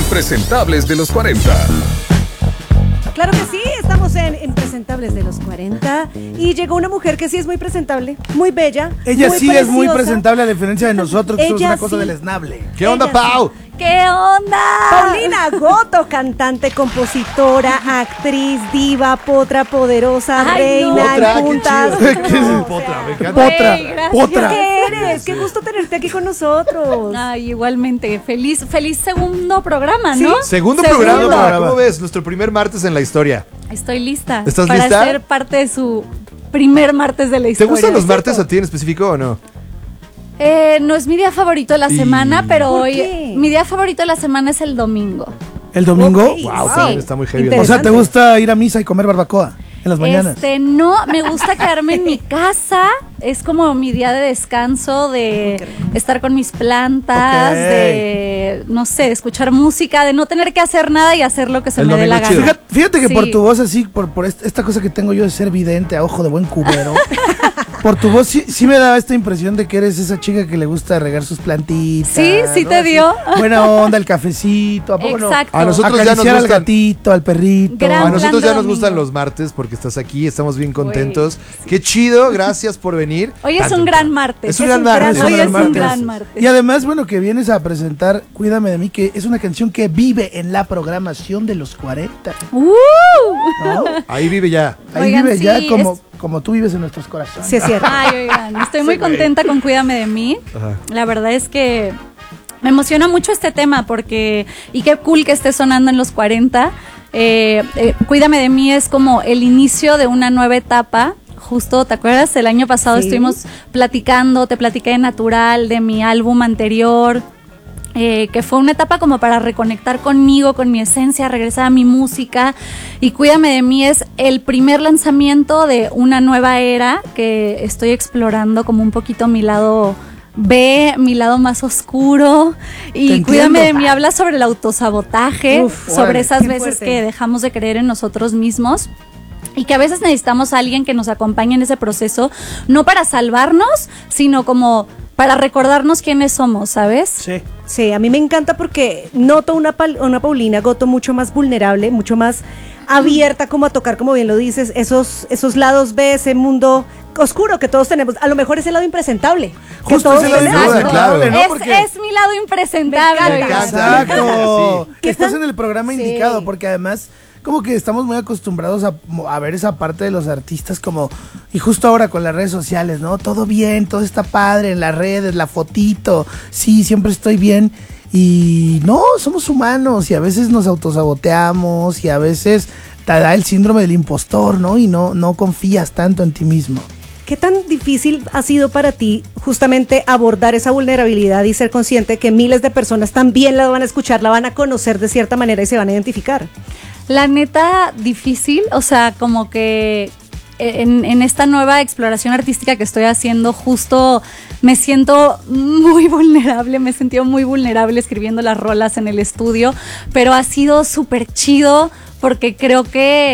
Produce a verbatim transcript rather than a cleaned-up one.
Impresentables de los cuarenta. Claro que sí, estamos en Impresentables de los cuarenta y llegó una mujer que sí es muy presentable, muy bella. Ella muy sí preciosa. es muy presentable a diferencia de nosotros, que somos Ella una cosa sí. del esnable. ¿Qué onda, Ella Pau? ¿Qué onda? Paulina Goto, cantante, compositora, actriz, diva, potra, poderosa, Ay, no. reina, Potra, en qué puntas. chido. No, ¿Qué es o el Potra? sea, Me encanta. Potra, Güey, gracias. potra. ¿Qué eres? Qué gusto tenerte aquí con nosotros. Ay, igualmente. Feliz, feliz segundo programa, ¿no? Segundo, Segundo. programa. programa. ¿Cómo ves? Nuestro primer martes en la historia. Estoy lista. ¿Estás para lista? ser parte de su primer martes de la ¿Te historia. gustan los martes a ti en específico o no? Eh, no es mi día favorito de la Y- semana, pero ¿Por hoy qué? mi día favorito de la semana es el domingo. ¿El domingo? Ok. Wow, Sí. también está muy heavy. Interesante. O sea, ¿te gusta ir a misa y comer barbacoa en las mañanas? Este, no, me gusta quedarme en mi casa. Es como mi día de descanso, de estar con mis plantas, Ok. de, no sé, escuchar música, de no tener que hacer nada y hacer lo que se El me dé la domingo chido. gana. Fíjate, fíjate que Sí. por tu voz así, por, por est- esta cosa que tengo yo de ser vidente a ojo de buen cubero, por tu voz sí, sí me da esta impresión de que eres esa chica que le gusta regar sus plantitas. Sí, sí te Así, dio. Buena onda, el cafecito, ¿a poco no? Exacto. A nosotros ya nos Acariciar al gustan. gatito, al perrito. Gran A nosotros plan de ya nos domingo. gustan los martes porque estás aquí, estamos bien contentos. Güey, Qué chido, gracias por venir. Hoy es Tanto un tiempo. gran martes. Es un gran un martes. gran- Hoy Es es un un gran gran martes. martes. Y además, bueno, que vienes a presentar Cuídame de mí, que es una canción que vive en la programación de los cuarenta. ¡Uh! ¿No? Ahí vive ya. Ahí Oigan, vive ya sí, como, es- como tú vives en nuestros corazones. Sí, es cierto. Ay, oigan, estoy muy Sí, güey. contenta con Cuídame de mí. Ajá. La verdad es que me emociona mucho este tema porque, y qué cool que esté sonando en los cuarenta. Eh, eh, Cuídame de mí es como el inicio de una nueva etapa. Justo, ¿te acuerdas? El año pasado Sí. estuvimos platicando, te platiqué de Natural, de mi álbum anterior. Eh, que fue una etapa como para reconectar conmigo, con mi esencia, regresar a mi música. Y Cuídame de mí es el primer lanzamiento de una nueva era que estoy explorando como un poquito mi lado B, mi lado más oscuro. Te Y entiendo. Cuídame de mí habla sobre el autosabotaje, Uf, sobre órale, esas qué veces fuerte. que dejamos de creer en nosotros mismos. Y que a veces necesitamos a alguien que nos acompañe en ese proceso, no para salvarnos, sino como para recordarnos quiénes somos, ¿sabes? Sí. Sí, a mí me encanta porque noto una, Pal- una Paulina Goto mucho más vulnerable, mucho más abierta como a tocar, como bien lo dices, esos, esos lados B, ese mundo oscuro que todos tenemos. A lo mejor es el lado impresentable. que Justo todos ese lado tenemos. Exacto. impresentable, ¿no? es, Porque- es mi lado impresentable. Me oigan. encanta. Exacto. Sí. Que estás en el programa Sí. indicado, porque además como que estamos muy acostumbrados a, a ver esa parte de los artistas como, y justo ahora con las redes sociales, ¿no? Todo bien, todo está padre en las redes, la fotito, sí, siempre estoy bien. Y no, somos humanos y a veces nos autosaboteamos y a veces te da el síndrome del impostor, ¿no? Y no, no confías tanto en ti mismo. ¿Qué tan difícil ha sido para ti justamente abordar esa vulnerabilidad y ser consciente que miles de personas también la van a escuchar, la van a conocer de cierta manera y se van a identificar? La neta, difícil, o sea, como que en, en esta nueva exploración artística que estoy haciendo, justo me siento muy vulnerable, me he sentido muy vulnerable escribiendo las rolas en el estudio, pero ha sido súper chido porque creo que